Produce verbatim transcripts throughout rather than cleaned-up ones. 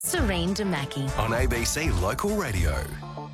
Serene Demaki. On A B C Local Radio.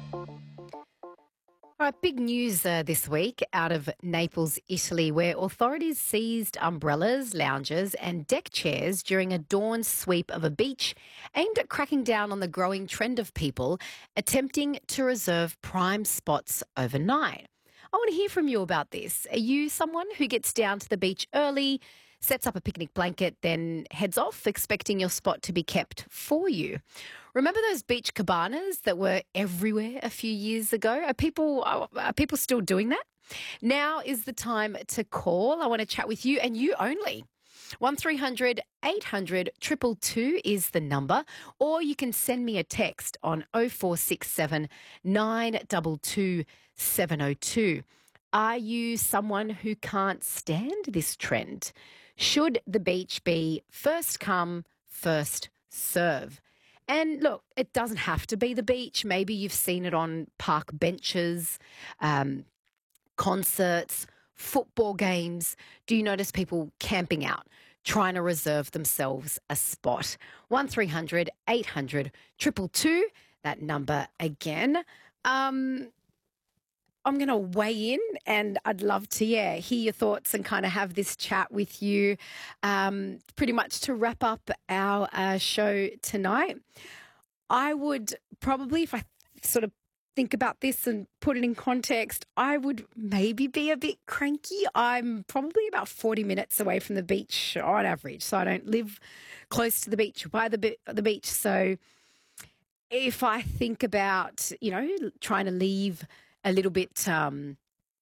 All right, big news uh, this week out of Naples, Italy, where authorities seized umbrellas, lounges and deck chairs during a dawn sweep of a beach aimed at cracking down on the growing trend of people attempting to reserve prime spots overnight. I want to hear from you about this. Are you someone who gets down to the beach early, sets up a picnic blanket, then heads off expecting your spot to be kept for you? Remember those beach cabanas that were everywhere a few years ago? Are people, are people still doing that? Now is the time to call. I want to chat with you and you only. one three hundred eight hundred two two two is the number, or you can send me a text on oh four six seven nine two two seven oh two. Are you someone who can't stand this trend? Should the beach be first come, first serve? And look, it doesn't have to be the beach. Maybe you've seen it on park benches, um, concerts, football games. Do you notice people camping out, trying to reserve themselves a spot? one three hundred eight hundred two two two, that number again. Um, I'm going to weigh in and I'd love to, yeah, hear your thoughts and kind of have this chat with you um, pretty much to wrap up our uh, show tonight. I would probably, if I sort of think about this and put it in context, I would maybe be a bit cranky. I'm probably about forty minutes away from the beach on average, so I don't live close to the beach or by the, be- the beach. So if I think about, you know, trying to leave a little bit um,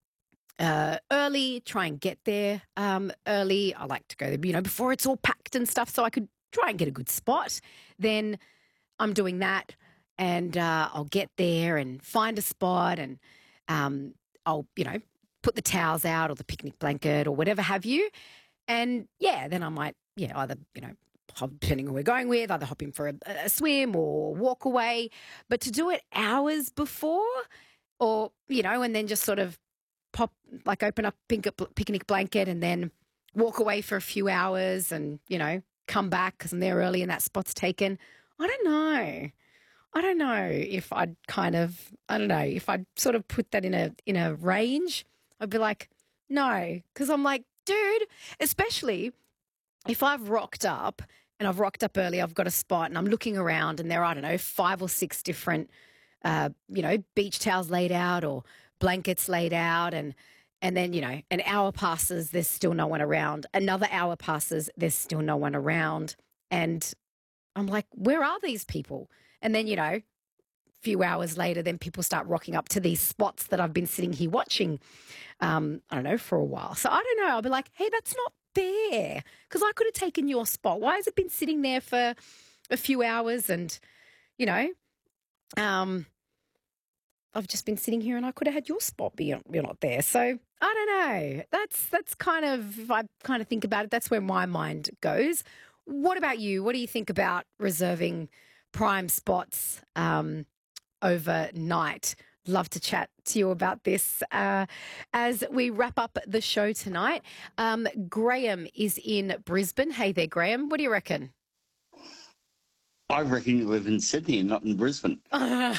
uh, early, try and get there um, early. I like to go, you know, before it's all packed and stuff so I could try and get a good spot. Then I'm doing that and uh, I'll get there and find a spot and um, I'll, you know, put the towels out or the picnic blanket or whatever have you. And, yeah, then I might, yeah, either, you know, depending on who we're going with, either hop in for a, a swim or walk away. But to do it hours before, or, you know, and then just sort of pop, like open up a picnic blanket and then walk away for a few hours and, you know, come back because I'm there early and that spot's taken. I don't know. I don't know if I'd kind of, I don't know, if I'd sort of put that in a in a range. I'd be like, no, because I'm like, dude, especially if I've rocked up and I've rocked up early, I've got a spot and I'm looking around and there are, I don't know, five or six different Uh, you know, beach towels laid out or blankets laid out and and then, you know, an hour passes, there's still no one around. Another hour passes, there's still no one around. And I'm like, where are these people? And then, you know, a few hours later, then people start rocking up to these spots that I've been sitting here watching, um, I don't know, for a while. So I don't know. I'll be like, hey, that's not fair because I could have taken your spot. Why has it been sitting there for a few hours and, you know, um, I've just been sitting here and I could have had your spot, but you're, you're not there. So I don't know. That's that's kind of, if I kind of think about it, that's where my mind goes. What about you? What do you think about reserving prime spots um, overnight? Love to chat to you about this uh, as we wrap up the show tonight. Um, Graham is in Brisbane. Hey there, Graham. What do you reckon? I reckon you live in Sydney and not in Brisbane. Uh,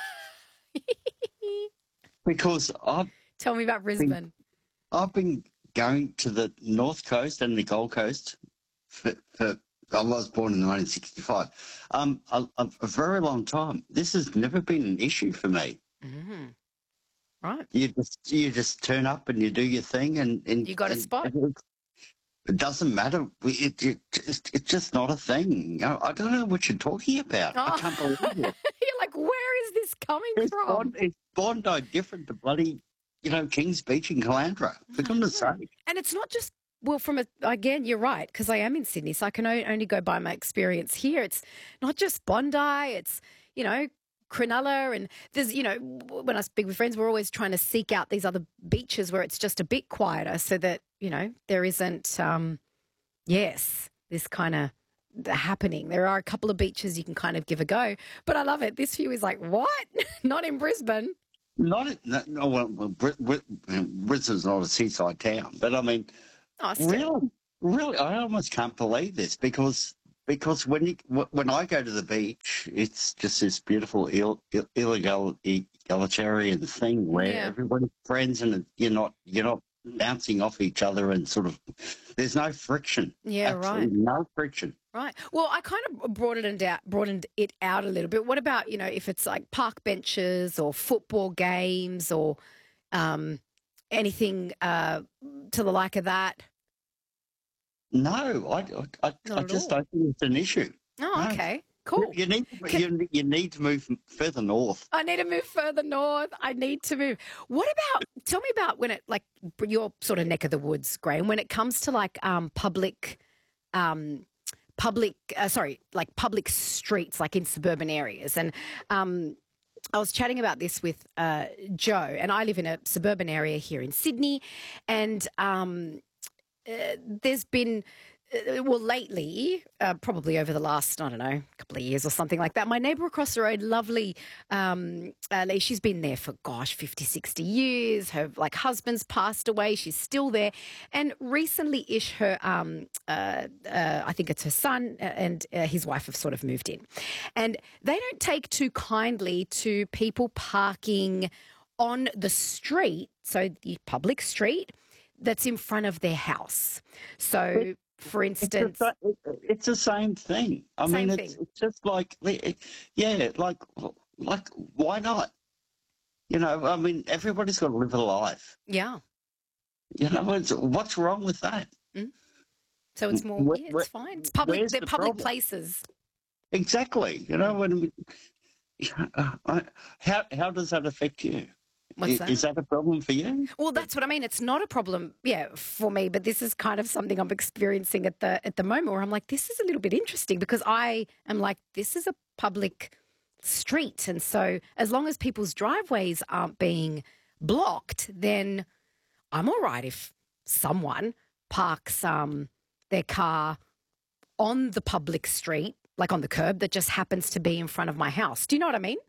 Because I've Tell me about Brisbane. been, I've been going to the North Coast and the Gold Coast for, for I was born in nineteen sixty-five, um, a, a, a very long time. This has never been an issue for me. Mm-hmm. Right. You just you just turn up and you do your thing, and, and You got a and- spot? and it doesn't matter. It, it, it's, it's just not a thing. I, I don't know what you're talking about. Oh. I can't believe it. You're like, where is this coming It's, from? Bond, it's Bondi different to bloody, you know, Kings Beach in Calandra. For goodness sake. And it's not just, well, from a, again, you're right, because I am in Sydney, so I can o- only go by my experience here. It's not just Bondi, it's, you know, Cronulla, and there's, you know, when I speak with friends, we're always trying to seek out these other beaches where it's just a bit quieter so that, you know, there isn't, um, yes, this kind of happening. There are a couple of beaches you can kind of give a go, but I love it. This view is like, what? Not in Brisbane. Not, no, no, well, well Brit, Brit, Brisbane's not a seaside town, but I mean, Oh, still. really, really, I almost can't believe this because because when you wh- when I go to the beach, it's just this beautiful Ill, Ill, illegal egalitarian thing where Yeah. everybody's friends and you're not you're not bouncing off each other and sort of there's no friction. Yeah, right. Absolutely no friction. Right. Well, I kind of broadened it out, broadened it out a little bit. What about, you know, if it's like park benches or football games or um, anything uh, to the like of that? No, I, I, Not I at just all. don't think it's an issue. Oh, No. okay. Cool. You need Can- you, you need to move further north. I need to move further north. I need to move. What about, tell me about when it, like, your sort of neck of the woods, Graham, when it comes to like um, public, um, public, uh, sorry, like public streets, like in suburban areas. And um, I was chatting about this with uh, Joe, and I live in a suburban area here in Sydney. And um, uh, there's been, uh, well, lately, uh, probably over the last, I don't know, couple of years or something like that, my neighbour across the road, lovely um, uh, lady, she's been there for, gosh, fifty, sixty years. Her, like, husband's passed away. She's still there. And recently-ish, her, um, uh, uh, I think it's her son and uh, his wife have sort of moved in. And they don't take too kindly to people parking on the street, so the public street, that's in front of their house. So, for It's the, instance, sa- it's the same thing. I Same mean, it's, thing. it's just like, it- yeah, like, like, why not? You know, I mean, everybody's got to live a life. yeah. You know, it's, what's wrong with that? So it's more, Where- yeah, where- it's fine. It's public, where's they're the public problem? places. Exactly. You know, when I- how how does that affect you? What's I- that? Is that a problem for you? Well, that's what I mean. It's not a problem, yeah, for me, but this is kind of something I'm experiencing at the at the moment where I'm like, this is a little bit interesting because I am like, this is a public street. And so as long as people's driveways aren't being blocked, then I'm all right if someone parks um, their car on the public street, like on the curb, that just happens to be in front of my house. Do you know what I mean?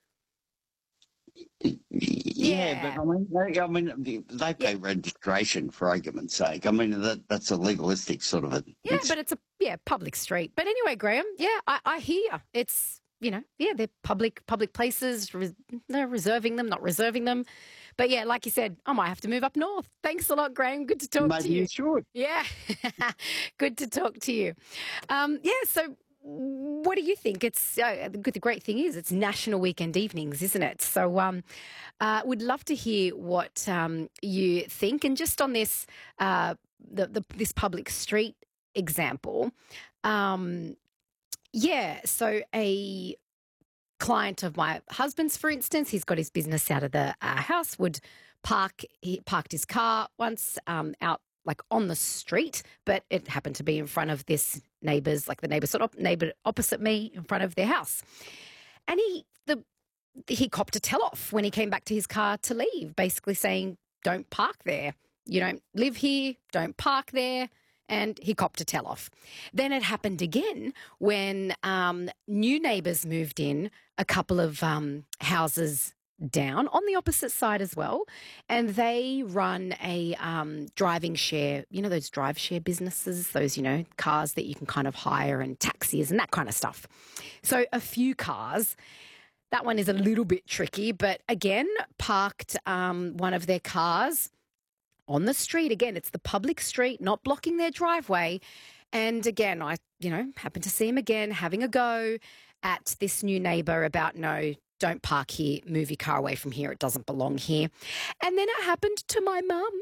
Yeah, Yeah. but I mean, they, I mean, they pay registration for argument's sake. I mean, that that's a legalistic sort of a. Yeah, it's- but it's a yeah public street. But anyway, Graham, yeah, I, I hear it's you know yeah they're public public places. Res, they're reserving them, not reserving them. But yeah, like you said, I might have to move up north. Thanks a lot, Graham. Good to talk maybe to you. you should. Yeah, good to talk to you. Um, yeah, so what do you think? It's uh, the good. The great thing is it's National Weekend Evenings, isn't it? So um, uh, would love to hear what um, you think. And just on this, uh, the, the this public street example, um, yeah. So a client of my husband's, for instance, he's got his business out of the uh, house, would park, he parked his car once um, out like on the street, but it happened to be in front of this neighbour's, like the neighbour sort of neighbour opposite me in front of their house. And he, the, he copped a tell-off when he came back to his car to leave, basically saying, don't park there. You don't live here, don't park there. And he copped a tell-off. Then it happened again when um, new neighbours moved in a couple of um, houses down on the opposite side as well. And they run a um, driving share, you know, those drive share businesses, those, you know, cars that you can kind of hire and taxis and that kind of stuff. So a few cars. That one is a little bit tricky, but again, parked um, one of their cars on the street. Again, it's the public street, not blocking their driveway. And again, I, you know, happened to see him again having a go at this new neighbour about, no, don't park here, move your car away from here, it doesn't belong here. And then it happened to my mum.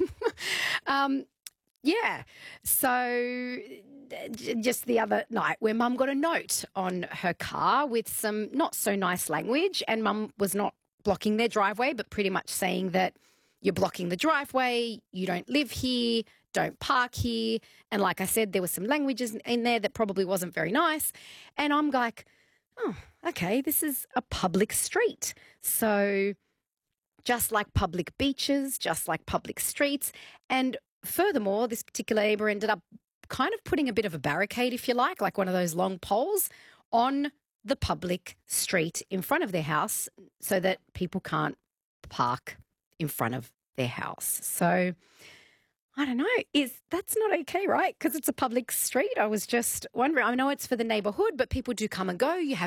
um, yeah. So j- just the other night where mum got a note on her car with some not so nice language, and mum was not blocking their driveway, but pretty much saying that you're blocking the driveway, you don't live here, don't park here. And like I said, there were some languages in there that probably wasn't very nice. And I'm like, oh, okay, this is a public street. So just like public beaches, just like public streets. And furthermore, this particular neighbour ended up kind of putting a bit of a barricade, if you like, like one of those long poles on the public street in front of their house so that people can't park in front of their house. So I don't know. Is that's not okay, right? Because it's a public street. I was just wondering. I know it's for the neighbourhood, but people do come and go. You have